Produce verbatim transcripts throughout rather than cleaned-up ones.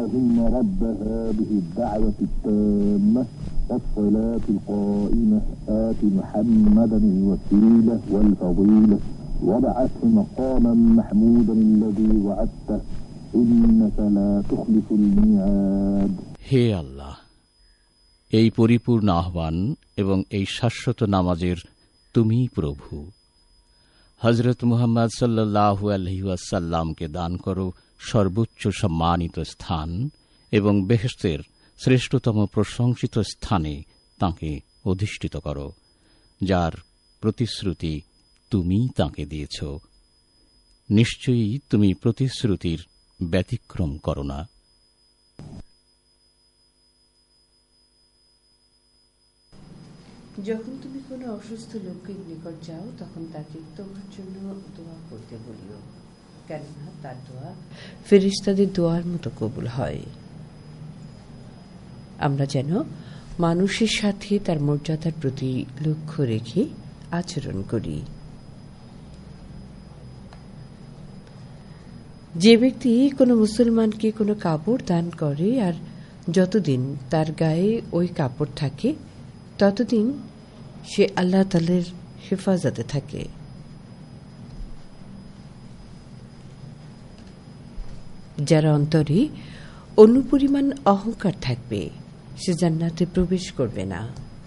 إن رب هذه الدعوة التامة والصلاة القائمة آت محمدا الوسيلة والفضيلة وابعثه مقاما محمودا الذي وعدته إنك لا تخلف الميعاد. হে আল্লাহ, এই পরিপূর্ণ আহ্বান এবং এই শাশ্বত নামাজের তুমিই প্রভু। হযরত মুহাম্মদ সাল্লাল্লাহু আলাইহি ওয়াসাল্লামকে দান করো সর্বোচ্চ সম্মানিত স্থান এবং বেহেশতের শ্রেষ্ঠতম প্রশংসিত স্থানে তাঁকে অধিষ্ঠিত করো, যার প্রতিশ্রুতি তুমি তাঁকে দিয়েছ। নিশ্চয়ই তুমি প্রতিশ্রুতির ব্যতিক্রম করো না। যখন তুমি কোনো অসুস্থ লোকের নিকট যাও, তখন তাকে তোমার জন্য দোয়া করতে বলিও, কেননা তার দোয়া ফেরেশতাদের দোয়ার মতো কবুল হয়। আমরা যেন মানুষের সাথে তার মর্যাদার প্রতি লক্ষ্য রেখে আচরণ করি। যে ব্যক্তি কোনো মুসলমানকে কোনো কাপড় দান করে আর যতদিন তার গায়ে ওই কাপড় থাকে ততদিন সে আল্লাহ তাআলার হেফাজতে থাকে। যার অন্তরে অনুপরিমাণ অহংকার থাকবে সে জান্নাতে প্রবেশ করবে না।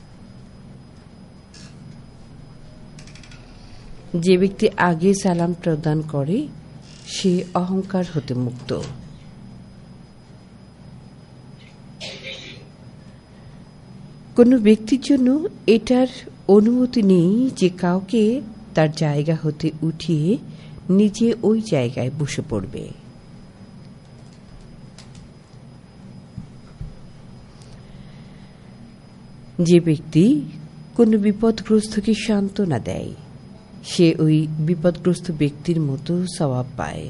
যে ব্যক্তি আগে সালাম প্রদান করে সে অহংকার হতে মুক্ত। কোনো ব্যক্তির জন্য এটার অনুমতি নেই যে কাউকে তার জায়গা হতে উঠিয়ে নিজে ওই জায়গায় বসে পড়বে। যে ব্যক্তি কোনো বিপদগ্রস্তকে সান্ত্বনা দেয় সে ওই বিপদগ্রস্ত ব্যক্তির মতো সওয়াব পায়।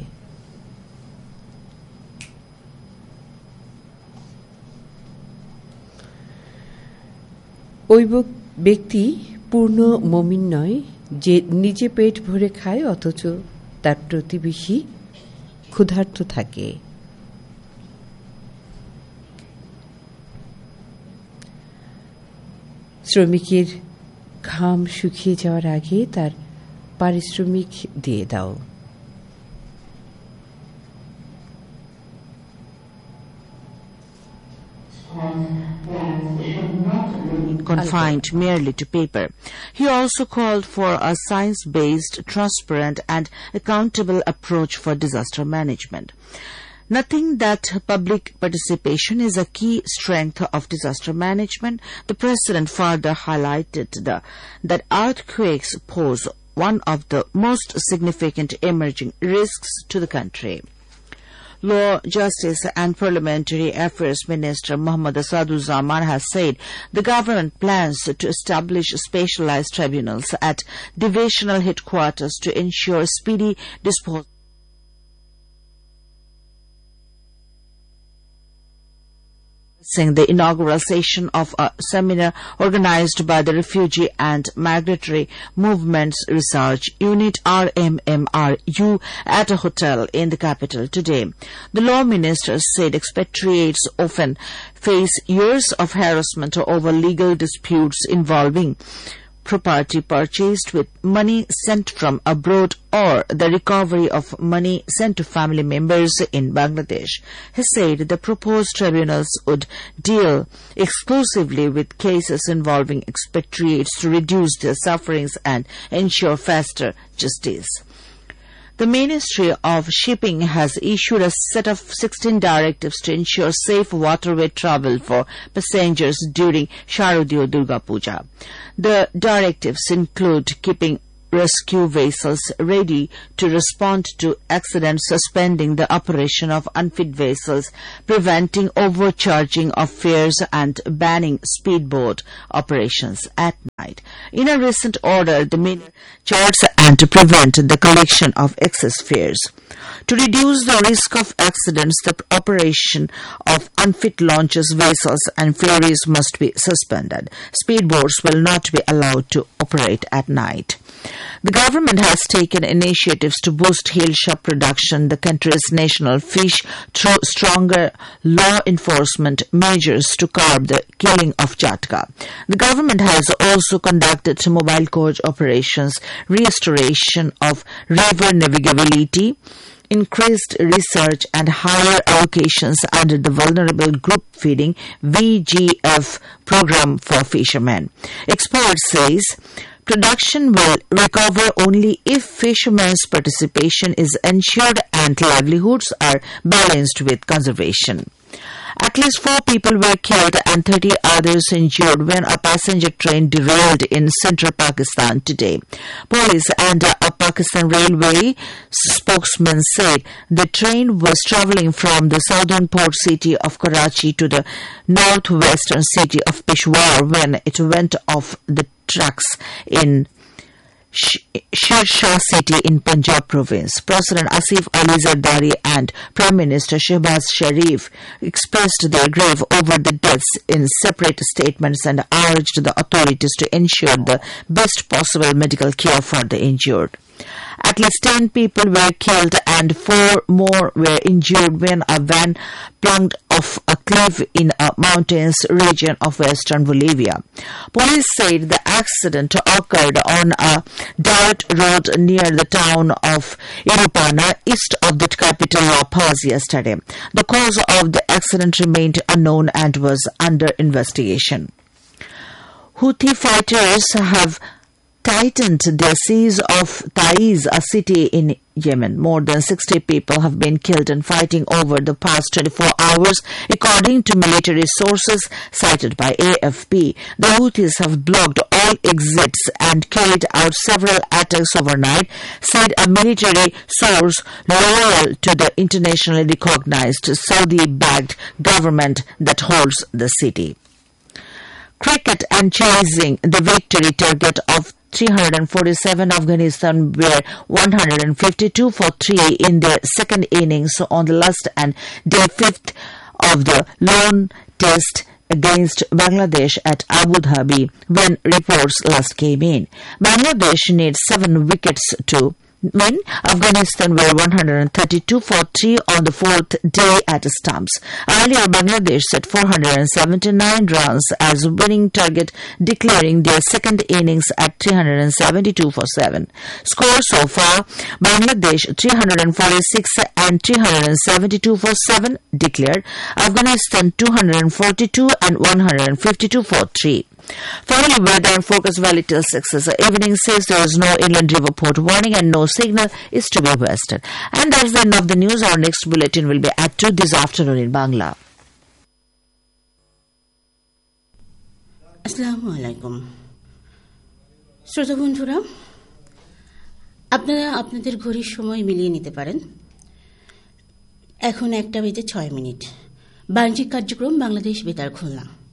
ওই ব্যক্তি পূর্ণ মুমিন নয় যে নিজে পেট ভরে খায় অথচ তার প্রতিবেশী ক্ষুধার্ত থাকে। শ্রমিকের ঘাম শুকিয়ে যাওয়ার আগে তার পারিশ্রমিক দিয়ে দাও। Confined merely to paper. He also called for a science-based, transparent and accountable approach for disaster management. Nothing that public participation is a key strength of disaster management. The President further highlighted the, that earthquakes pose one of the most significant emerging risks to the country. Law, Justice and Parliamentary Affairs Minister Muhammad Asaduzzahman has said the government plans to establish specialized tribunals at divisional headquarters to ensure speedy disposal the inaugural session of a seminar organized by the Refugee and Migratory Movements Research Unit R M M R U at a hotel in the capital today. The law minister said expatriates often face years of harassment over legal disputes involving property purchased with money sent from abroad or the recovery of money sent to family members in Bangladesh. He said the proposed tribunals would deal exclusively with cases involving expatriates to reduce their sufferings and ensure faster justice. The Ministry of Shipping has issued a set of sixteen directives to ensure safe waterway travel for passengers during Sharadiya Durga Puja. The directives include keeping rescue vessels ready to respond to accidents, suspending the operation of unfit vessels, preventing overcharging of fares and banning speedboat operations at night. In a recent order, the ministry charged and to prevent the collection of excess fares. To reduce the risk of accidents, the operation of unfit launches, vessels and ferries must be suspended. Speedboats will not be allowed to operate at night. The government has taken initiatives to boost Hilsha production, the country's national fish, through stronger law enforcement measures to curb the killing of Jatka. The government has also conducted mobile coach operations, restoration of river navigability, increased research and higher allocations under the Vulnerable Group Feeding V G F program for fishermen. Expert says production will recover only if fishermen's participation is ensured and livelihoods are balanced with conservation. At least four people were killed and thirty others injured when a passenger train derailed in central Pakistan today. Police and a Pakistan Railway spokesman said the train was travelling from the southern port city of Karachi to the northwestern city of Peshawar when it went off the tracks in Sher city in Punjab province. President Asif Ali Zardari and Prime Minister Shehbaz Sharif expressed their grief over the deaths in separate statements and urged the authorities to ensure the best possible medical care for the injured. At least ten people were killed and four more were injured when a van plunged off a cliff in a mountainous region of western Bolivia. Police said the accident occurred on a dirt road near the town of Irupana, east of the capital La Paz yesterday. The cause of the accident remained unknown and was under investigation. Houthi fighters have tightened their siege of Taiz, a city in Yemen. More than sixty people have been killed in fighting over the past twenty-four hours, according to military sources cited by A F P. The Houthis have blocked all exits and carried out several attacks overnight, said a military source loyal to the internationally recognized Saudi-backed government that holds the city. Cricket and chasing the victory target of three hundred forty-seven, Afghanistan were one hundred fifty-two for three in their second innings on the last and day fifth of the lone test against Bangladesh at Abu Dhabi when reports last came in. Bangladesh needs seven wickets to win. Afghanistan were one hundred thirty-two for three on the fourth day at stumps. Earlier, Bangladesh set four hundred seventy-nine runs as winning target, declaring their second innings at three hundred seventy-two for seven. Score so far, Bangladesh three hundred forty-six and three hundred seventy-two for seven declared. Afghanistan two hundred forty-two and one hundred fifty-two for three. Finally, weather and forecast valley till six. The evening says there is no inland river port warning and no signal is to be wasted. And that's the end of the news. Our next bulletin will be at two this afternoon in Bangla. আসসালামু আলাইকুম শ্রোতা বন্ধুরা, আপনারা আপনাদের ঘড়ির সময় মিলিয়ে নিতে পারেন। এখন একটা বেজে ছয় মিনিট। বাণিজ্যিক কার্যক্রম বাংলাদেশ বেতার খুলনা।